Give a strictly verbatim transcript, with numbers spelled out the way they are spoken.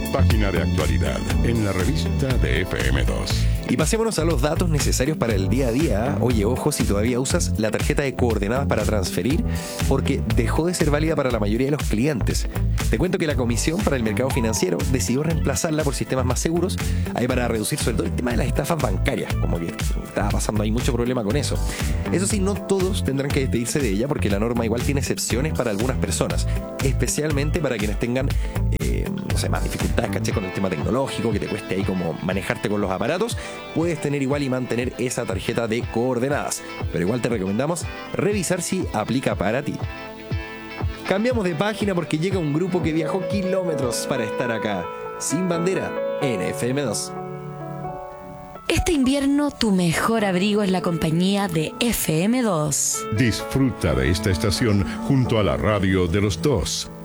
Página de actualidad en la revista de F M dos. Y pasémonos a los datos necesarios para el día a día. Oye, ojo, si todavía usas la tarjeta de coordenadas para transferir, porque dejó de ser válida para la mayoría de los clientes. Te cuento que la Comisión para el Mercado Financiero decidió reemplazarla por sistemas más seguros, ahí para reducir sobre todo el tema de las estafas bancarias, como que estaba pasando ahí mucho problema con eso. Eso sí, no todos tendrán que despedirse de ella, porque la norma igual tiene excepciones para algunas personas, especialmente para quienes tengan, eh, no sé, más dificultades, caché, con el tema tecnológico, que te cueste ahí como manejarte con los aparatos. Puedes tener igual y mantener esa tarjeta de coordenadas, pero igual te recomendamos revisar si aplica para ti. Cambiamos de página porque llega un grupo que viajó kilómetros para estar acá, Sin Bandera, en F M dos. Este invierno tu mejor abrigo es la compañía de F M dos. Disfruta de esta estación junto a la radio de los dos.